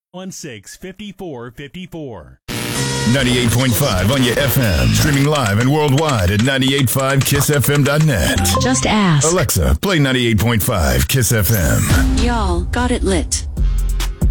888-816-5454. 98.5 on your FM. Streaming live and worldwide at 98.5kissfm.net. Just ask. Alexa, play 98.5 Kiss FM. Y'all got it lit.